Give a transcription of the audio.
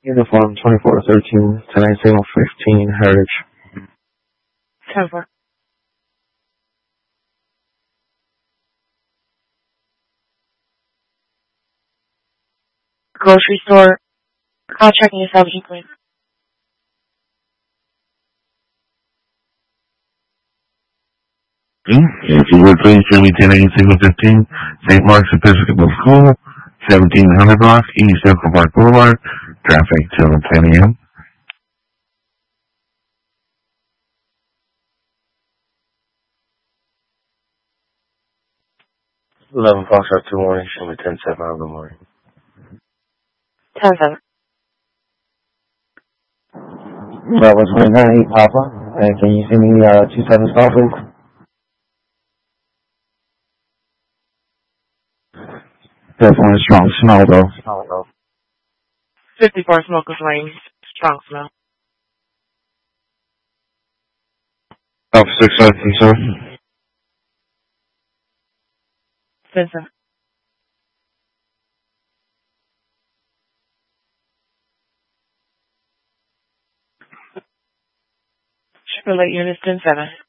Uniform 2413, tonight signal 15, Heritage. 10-4. Grocery store. Checking yourself, please. If you would please show me 1080 signal 15, St. Mark's Episcopal School, 1700 block, East Central Park Boulevard, traffic till 10 a.m. 11 Foxtrot 2 morning, show me 10-7 on the morning. 10-7. That was 198 Papa, and can you send me 27 stop please? Definitely strong smell though. 54 Smoker's Lane. Strong smell. Alpha 6 sir. Vincent. Chevrolet Units 10-7.